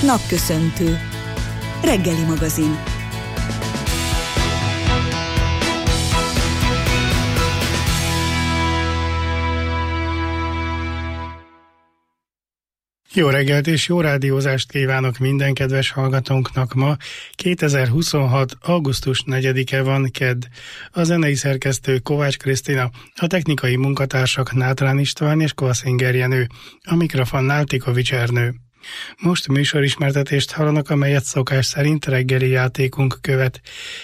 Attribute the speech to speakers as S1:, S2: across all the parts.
S1: Napköszöntő. Reggeli magazin.
S2: Jó reggelt és jó rádiózást kívánok minden kedves hallgatónknak ma. 2026. augusztus 4-e van, kedd. A zenei szerkesztő Kovács Krisztina, a technikai munkatársak Nátrán István és Kovacinger Jenő, a mikrofonnál Tikovics Ernő. Most műsorismertetést hallanak, amelyet szokás szerint reggeli játékunk követ.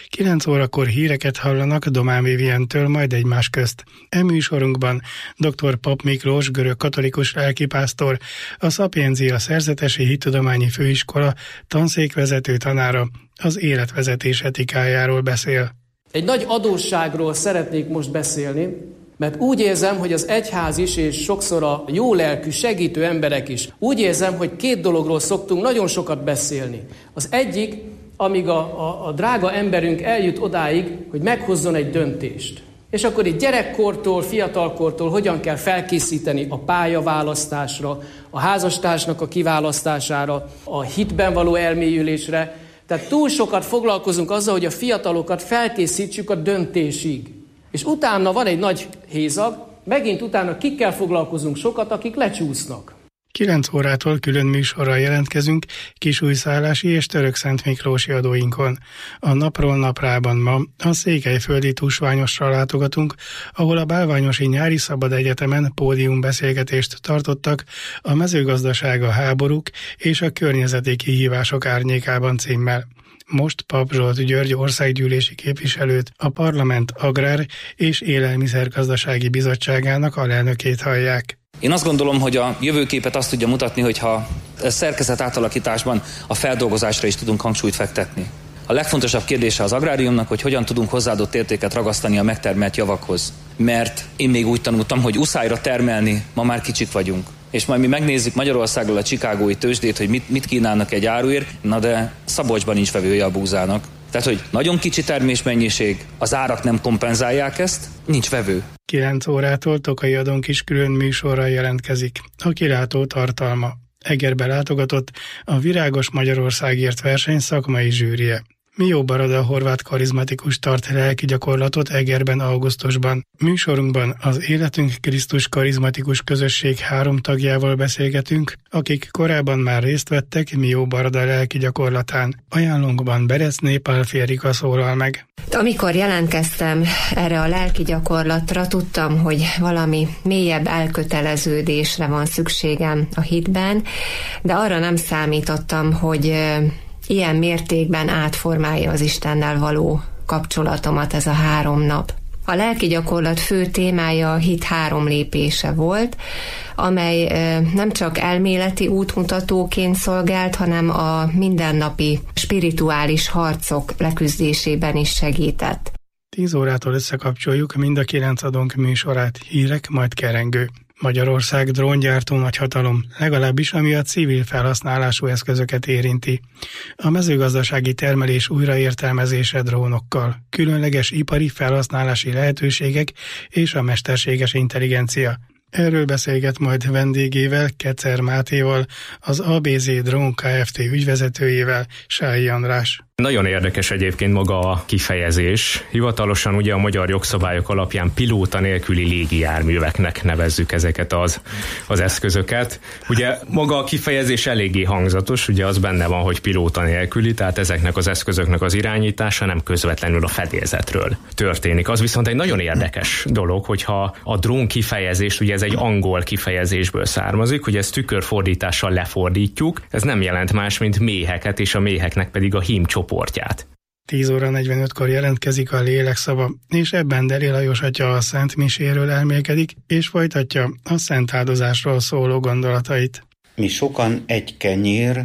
S2: 9 órakor híreket hallanak Domán Vivientől, majd egymás közt. E műsorunkban dr. Pap Miklós, görög-katolikus lelkipásztor, a Szapienzia Szerzetesi Hittudományi Főiskola tanszékvezető tanára az életvezetés etikájáról beszél.
S3: Egy nagy adósságról szeretnék most beszélni, mert úgy érzem, hogy az egyház is, és sokszor a jó lelkű, segítő emberek is, úgy érzem, hogy két dologról szoktunk nagyon sokat beszélni. Az egyik, amíg a drága emberünk eljut odáig, hogy meghozzon egy döntést. És akkor itt gyerekkortól, fiatalkortól hogyan kell felkészíteni a pályaválasztásra, a házastársnak a kiválasztására, a hitben való elmélyülésre. Tehát túl sokat foglalkozunk azzal, hogy a fiatalokat felkészítsük a döntésig. És utána van egy nagy hézag, megint utána kikkel foglalkozunk sokat, akik lecsúsznak.
S2: 9 órától külön műsorral jelentkezünk kisújszállási és törökszent miklósi adóinkon. A napról naprában ma a székelyföldi Tusványosra látogatunk, ahol a Bálványosi Nyári Szabad Egyetemen pódiumbeszélgetést tartottak a mezőgazdaság, a háborúk és a környezeti kihívások árnyékában címmel. Most Pap Zsolt György országgyűlési képviselőt, a Parlament Agrár és Élelmiszergazdasági Bizottságának alelnökét hallják.
S4: Én azt gondolom, hogy a jövőképet azt tudja mutatni, hogyha a szerkezet átalakításban a feldolgozásra is tudunk hangsúlyt fektetni. A legfontosabb kérdése az agráriumnak, hogy hogyan tudunk hozzáadott értéket ragasztani a megtermelt javakhoz. Mert én még úgy tanultam, hogy uszályra termelni ma már kicsik vagyunk. És majd mi megnézzük Magyarországról a chicagói tőzsdét, hogy mit kínálnak egy áruért, na de Szabolcsban nincs vevője a búzának. Tehát, hogy nagyon kicsi termésmennyiség, az árak nem kompenzálják ezt, nincs vevő.
S2: 9 órától Tokai Adonk is külön műsorral jelentkezik. A kilátó tartalma. Egerbe látogatott a Virágos Magyarországért verseny szakmai zsűrije. Mió Barada horvát karizmatikus tart lelki gyakorlatot Egerben augusztusban. Műsorunkban az Életünk Krisztus karizmatikus közösség 3 tagjával beszélgetünk, akik korábban már részt vettek Mió Barada lelki gyakorlatán. Ajánlónkban Berecné Pálfi Erika szólal meg.
S5: Amikor jelentkeztem erre a lelki gyakorlatra, tudtam, hogy valami mélyebb elköteleződésre van szükségem a hitben, de arra nem számítottam, hogy ilyen mértékben átformálja az Istennel való kapcsolatomat ez a 3 nap. A lelki gyakorlat fő témája a hit 3 lépése volt, amely nem csak elméleti útmutatóként szolgált, hanem a mindennapi spirituális harcok leküzdésében is segített.
S2: 10 órától összekapcsoljuk mind a 9 adónk műsorát, hírek, majd kerengő. Magyarország dróngyártó nagyhatalom, legalábbis ami a civil felhasználású eszközöket érinti. A mezőgazdasági termelés újraértelmezése drónokkal, különleges ipari felhasználási lehetőségek és a mesterséges intelligencia. Erről beszélget majd vendégével, Kecer Mátéval, az ABZ Drón Kft. Ügyvezetőjével, Sályi András.
S6: Nagyon érdekes egyébként maga a kifejezés. Hivatalosan ugye a magyar jogszabályok alapján pilóta nélküli légijárműveknek nevezzük ezeket az eszközöket. Ugye maga a kifejezés eléggé hangzatos, ugye az benne van, hogy pilóta nélküli, tehát ezeknek az eszközöknek az irányítása nem közvetlenül a fedélzetről történik. Az viszont egy nagyon érdekes dolog, hogyha a drón kifejezést, ugye ez egy angol kifejezésből származik, hogy ezt tükörfordítással lefordítjuk, ez nem jelent más, mint méheket, és a méheknek pedig a hím csoportját.
S2: 10 óra 45-kor jelentkezik a lélekszava, és ebben Deli Lajos atya a Szent Miséről elmélkedik, és folytatja a szent áldozásról szóló gondolatait.
S7: Mi sokan egy kenyér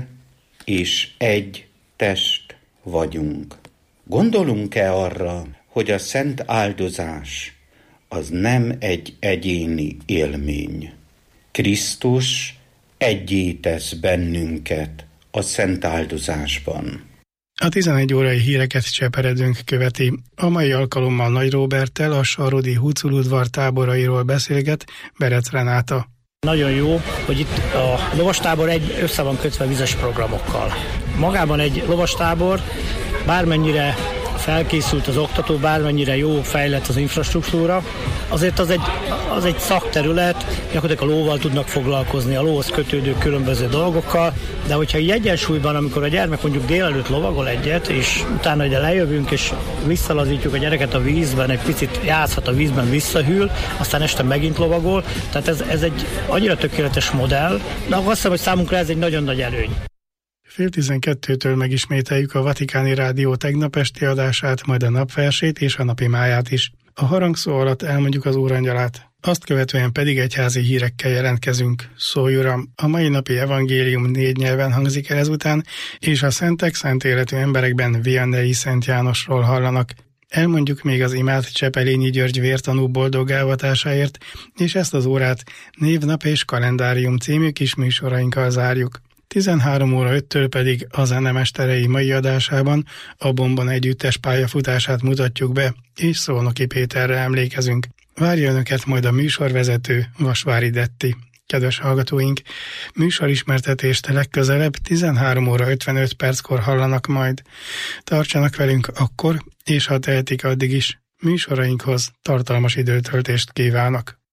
S7: és egy test vagyunk. Gondolunk-e arra, hogy a szent áldozás az nem egy egyéni élmény? Krisztus egyé tesz bennünket a szent áldozásban.
S2: A 11 órai híreket Cseperedünk követi. A mai alkalommal Nagy Róberttel, a Sarodi Huculudvar táborairól beszélget Berec Renáta.
S8: Nagyon jó, hogy itt a lovastábor össze van kötve vizes programokkal. Magában egy lovastábor, bármennyire felkészült az oktató, bármennyire jó fejlett az infrastruktúra, azért az egy szakterület, gyakorlatilag a lóval tudnak foglalkozni, a lóhoz kötődő különböző dolgokkal, de hogyha így egyensúlyban, amikor a gyermek mondjuk délelőtt lovagol egyet, és utána ide lejövünk, és visszalazítjuk a gyereket a vízben, egy picit játszhat a vízben, visszahűl, aztán este megint lovagol, tehát ez egy annyira tökéletes modell, de azt hiszem, hogy számunkra ez egy nagyon nagy előny.
S2: 11:30-től megismételjük a Vatikáni Rádió tegnap esti adását, majd a napversét és a napi máját is. A harangszó alatt elmondjuk az órangyalát. Azt követően pedig egyházi hírekkel jelentkezünk. Szólj Uram! A mai napi evangélium 4 nyelven hangzik el ezután, és a szentek szent életű emberekben Vianney Szent Jánosról hallanak. Elmondjuk még az imát Csepelényi György vértanú boldog elvatásáért, és ezt az órát Névnap és Kalendárium című kis műsorainkkal zárjuk. 13 óra 5-től pedig a Zenemesterei mai adásában a Bombon együttes pályafutását mutatjuk be, és Szolnoki Péterre emlékezünk. Várja önöket majd a műsorvezető, Vasvári Detti. Kedves hallgatóink, műsorismertetést legközelebb 13 óra 55 perckor hallanak majd. Tartsanak velünk akkor, és ha tehetik addig is. Műsorainkhoz tartalmas időtöltést kívánok.